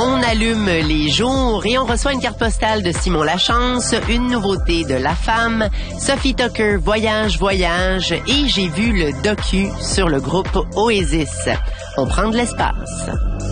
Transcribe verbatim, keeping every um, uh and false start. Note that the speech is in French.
On allume les jours et on reçoit une carte postale de Simon Lachance, une nouveauté de La Femme, Sophie Tucker, Voyage, Voyage, et j'ai vu le docu sur le groupe Oasis. On prend de l'espace.